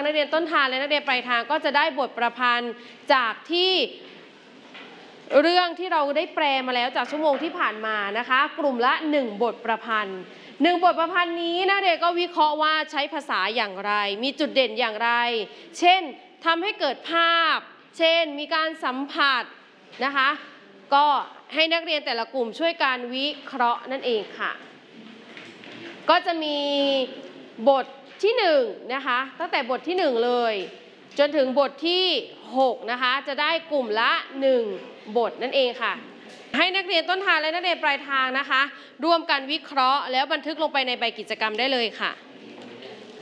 นักเรียนต้นทางและนักเรียนปลายทางก็จะได้บทประพันธ์จากที่เรื่องที่เราได้แปลมาแล้วจากชั่วโมงที่ผ่านมานะคะกลุ่มละ1บทประพันธ์1บทประพันธ์นี้นักเรียนก็วิเคราะห์ว่าใช้ภาษาอย่างไรมีจุดเด่นอย่างไรเช่นทำให้เกิดภาพเช่นมีการสัมผัสนะคะก็ให้นักเรียนแต่ละกลุ่มช่วยการวิเคราะห์นั่นเองค่ะก็จะมีบทที่1นะคะตั้งแต่บทที่1เลยจนถึงบทที่6นะคะจะได้กลุ่มละ1บทนั่นเองค่ะให้นักเรียนต้นทางและนักเรียนปลายทางนะคะร่วมกันวิเคราะห์แล้วบันทึกลงไปในใบกิจกรรมได้เลยค่ะ